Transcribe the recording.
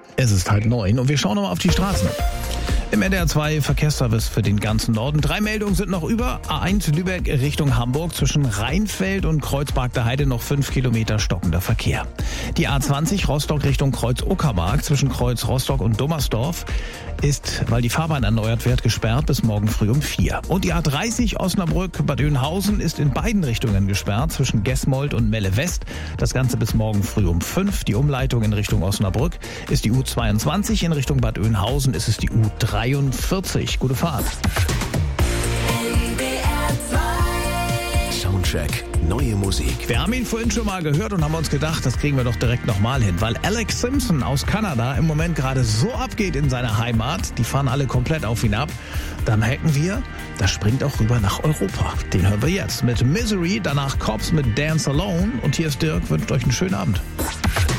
Es ist 8:30 und wir schauen nochmal auf die Straßen. Im NDR 2 Verkehrsservice für den ganzen Norden. 3 Meldungen sind noch über. A1 Lübeck Richtung Hamburg zwischen Rheinfeld und Kreuzberg der Heide noch 5 Kilometer stockender Verkehr. Die A20 Rostock Richtung Kreuz Uckermark zwischen Kreuz Rostock und Dommersdorf ist, weil die Fahrbahn erneuert wird, gesperrt bis morgen früh um 4. Und die A30 Osnabrück Bad Oeynhausen ist in beiden Richtungen gesperrt zwischen Gesmold und Melle West. Das Ganze bis morgen früh um 5. Die Umleitung in Richtung Osnabrück ist die U22, in Richtung Bad Oeynhausen ist es die U43. Gute Fahrt. Soundcheck. Neue Musik. Wir haben ihn vorhin schon mal gehört und haben uns gedacht, das kriegen wir doch direkt nochmal hin, weil Alex Simpson aus Kanada im Moment gerade so abgeht in seiner Heimat, die fahren alle komplett auf ihn ab, dann merken wir, das springt auch rüber nach Europa. Den hören wir jetzt mit Misery, danach Cops mit Dance Alone und hier ist Dirk, wünscht euch einen schönen Abend.